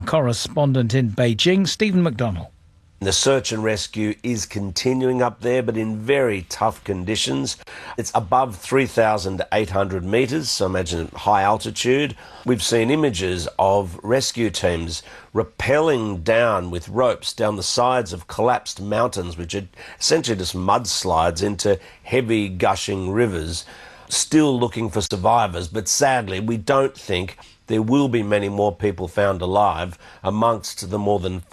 Correspondent in Beijing, Stephen McDonnell. The search and rescue is continuing up there, but in very tough conditions. It's above 3,800 metres, so imagine high altitude. We've seen images of rescue teams rappelling down with ropes down the sides of collapsed mountains, which are essentially just mudslides into heavy gushing rivers, still looking for survivors. But sadly, we don't think there will be many more people found alive amongst the more than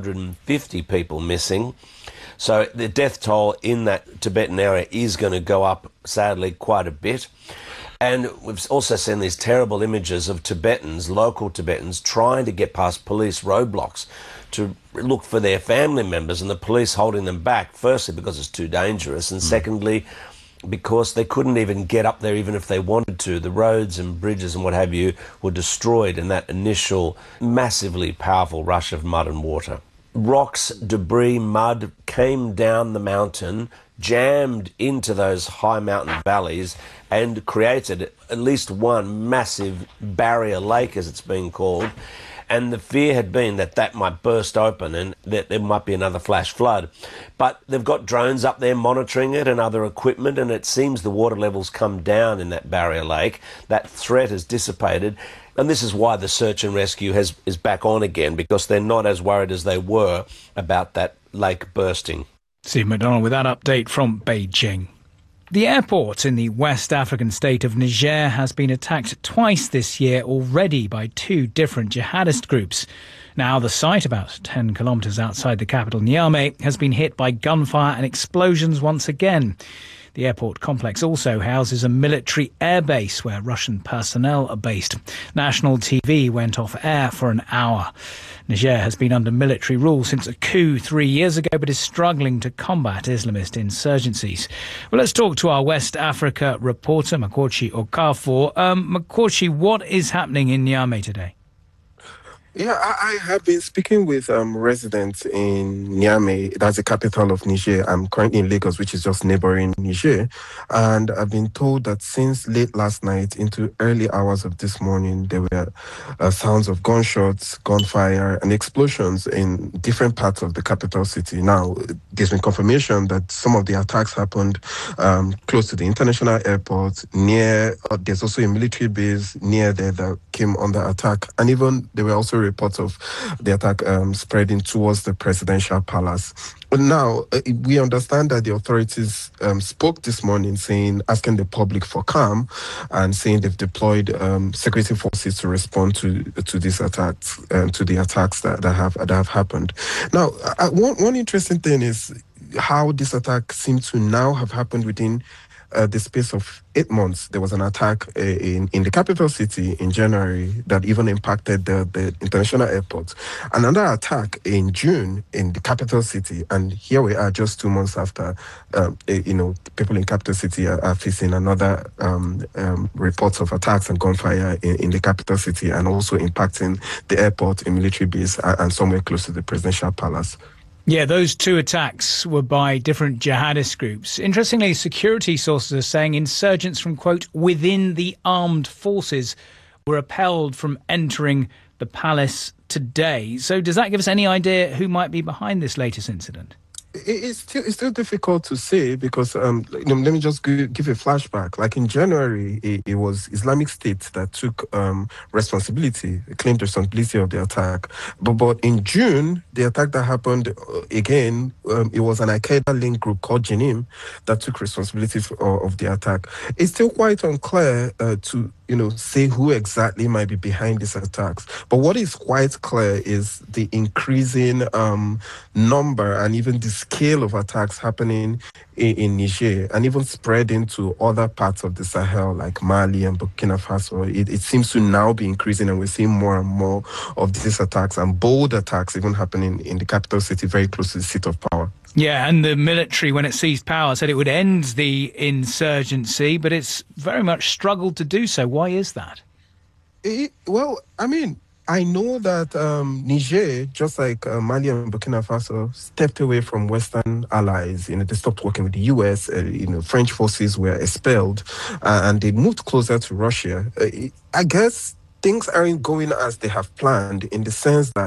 550 people missing. So the death toll in that Tibetan area is going to go up, sadly, quite a bit. And we've also seen these terrible images of Tibetans, local Tibetans, trying to get past police roadblocks to look for their family members, and the police holding them back, firstly because it's too dangerous, and secondly because they couldn't even get up there even if they wanted to. The roads and bridges and what have you were destroyed in that initial massively powerful rush of mud and water. Rocks, debris, mud came down the mountain, jammed into those high mountain valleys and created at least one massive barrier lake, as it's being called. And the fear had been that that might burst open and that there might be another flash flood. But they've got drones up there monitoring it and other equipment, and it seems the water levels come down in that barrier lake. That threat has dissipated. And this is why the search and rescue is back on again, because they're not as worried as they were about that lake bursting. Steve McDonnell with that update from Beijing. The airport in the West African state of Niger has been attacked twice this year already by two different jihadist groups. Now, the site, about 10 kilometres outside the capital, Niamey, has been hit by gunfire and explosions once again. The airport complex also houses a military airbase where Russian personnel are based. National TV went off air for an hour. Niger has been under military rule since a coup 3 years ago, but is struggling to combat Islamist insurgencies. Well, let's talk to our West Africa reporter, Makochi Okafor. Makochi, what is happening in Niamey today? Yeah, I have been speaking with residents in Niamey, that's the capital of Niger. I'm currently in Lagos, which is just neighboring Niger. And I've been told that since late last night into early hours of this morning, there were sounds of gunshots, gunfire, and explosions in different parts of the capital city. Now, there's been confirmation that some of the attacks happened close to the international airport, there's also a military base near there that came under attack. And even there were also reports of the attack spreading towards the presidential palace. But now, we understand that the authorities spoke this morning asking the public for calm and saying they've deployed security forces to respond to these attacks, to the attacks that have happened. Now, one interesting thing is how this attack seems to now have happened within the space of 8 months. There was an attack in the capital city in January that even impacted the international airport. Another attack in June in the capital city, and here we are just 2 months after. People in capital city are facing another reports of attacks and gunfire in the capital city, and also impacting the airport, a military base, and somewhere close to the presidential palace. Yeah, those two attacks were by different jihadist groups. Interestingly, security sources are saying insurgents from, quote, within the armed forces were repelled from entering the palace today. So does that give us any idea who might be behind this latest incident? It's still difficult to say because let me just give a flashback. Like in January, it was Islamic State that took claimed responsibility of the attack. But in June, the attack that happened again, it was an Al-Qaeda-linked group called Jenim that took responsibility of the attack. It's still quite unclear to say who exactly might be behind these attacks. But what is quite clear is the increasing number and even the scale of attacks happening in Niger and even spreading to other parts of the Sahel like Mali and Burkina Faso. It seems to now be increasing, and we're seeing more and more of these attacks and bold attacks even happening in the capital city, very close to the seat of power. Yeah, and the military, when it seized power, said it would end the insurgency, but it's very much struggled to do so. Why is that? I know that Niger, just like Mali and Burkina Faso, stepped away from Western allies. They stopped working with the US. French forces were expelled, and they moved closer to Russia. I guess things aren't going as they have planned, in the sense that